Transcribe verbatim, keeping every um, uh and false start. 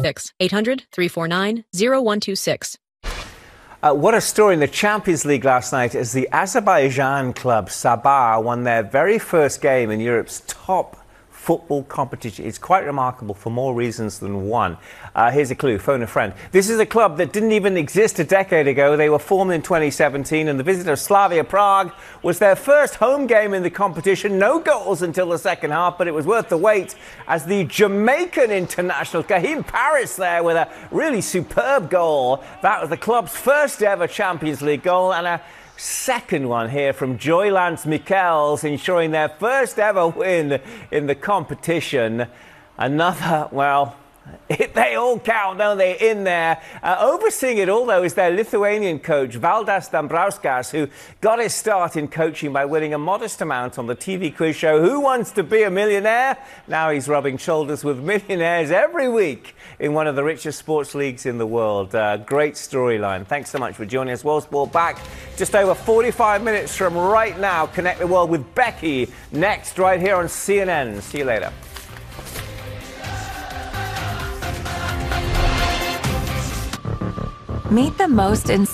eight hundred, three four nine, zero one two six. Uh, what a story in the Champions League last night as the Azerbaijan club Sabah won their very first game in Europe's top football competition. It's quite remarkable for more reasons than one. Uh, here's a clue. Phone a friend. This is a club that didn't even exist a decade ago. They were formed in twenty seventeen, and the visitor Slavia Prague was their first home game in the competition. No goals until the second half, but it was worth the wait as the Jamaican international Kaheem Paris there with a really superb goal. That was the club's first ever Champions League goal, and a second one here from Joylance Michels, ensuring their first ever win in the competition. Another, well, it, they all count, don't they, in there. Uh, overseeing it all, though, is their Lithuanian coach, Valdas Dambrauskas, who got his start in coaching by winning a modest amount on the T V quiz show Who Wants to Be a Millionaire? Now he's rubbing shoulders with millionaires every week in one of the richest sports leagues in the world. Uh, great storyline. Thanks so much for joining us. World Sport back just over forty-five minutes from right now. Connect the World with Becky next, right here on C N N. See you later. Meet the most inspiring